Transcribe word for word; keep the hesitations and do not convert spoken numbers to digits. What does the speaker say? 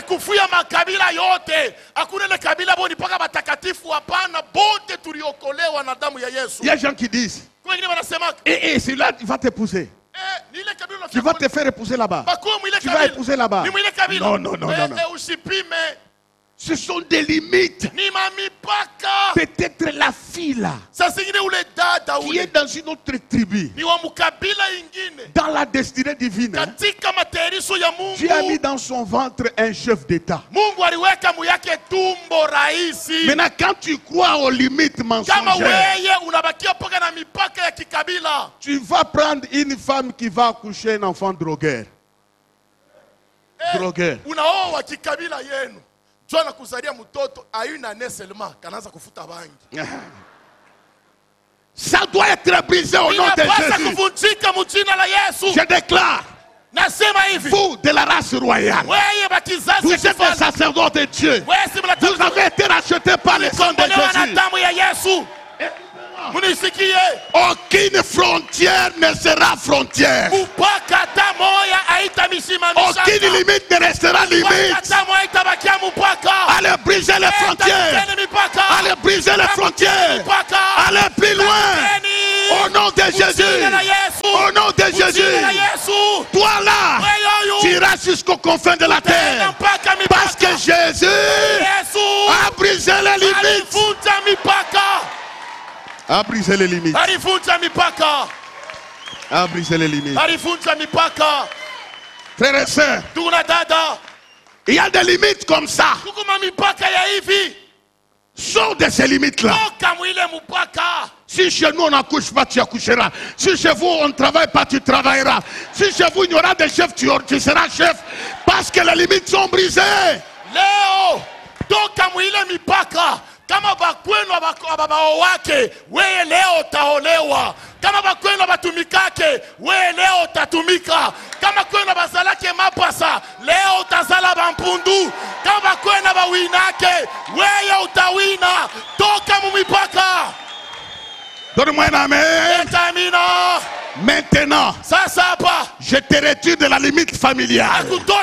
kufuya makabila yote. Hakuna ile kabila boni paka batakatifu hapana, bote tuliokolewa na damu ya Yesu. Il y a des gens qui disent, eh, eh, celui-là, il va t'épouser. Tu vas te faire épouser là-bas. Tu vas épouser là-bas. Non, non, non, non, non. Ce sont des limites. Peut-être la fille là, qui est dans une autre tribu, dans la destinée divine, hein, Dieu a mis dans son ventre un chef d'État. Maintenant, quand tu crois aux limites mensongères, tu vas prendre une femme qui va accoucher un enfant drogueur. Drogueur. Ça doit être brisé au nom de Jésus. Je déclare, vous de la race royale, vous êtes des sacerdotes de Dieu. Vous avez été rachetés par le sang de Jésus. Aucune frontière ne sera frontière. Aucune limite ne restera limite. Allez briser les frontières. Allez briser les frontières. Allez plus loin. Au nom de Jésus. Au nom de Jésus. Toi là, tu iras jusqu'aux confins de la terre. Parce que Jésus a brisé les limites. A brisé les limites. A brisé les limites. Frères et sœurs, il y a des limites comme ça. Sors de ces limites-là. Si chez nous on n'accouche pas, tu accoucheras. Si chez vous on ne travaille pas, tu travailleras. Si chez vous il y aura des chefs, tu, tu seras chef. Parce que les limites sont brisées. Léo, toka mwile mipaka. Kama bakwenu ababawake, wewe leo utaolewa. Kama bakwenu batumikake, wewe leo utatumika. Kama kwenu bazalake mapasa, leo utazala bampundu. Kama bakwenu bawinake, wewe utawina. Toka mumipaka. Donne-moi un amen. Maintenant, je te retire de la limite familiale.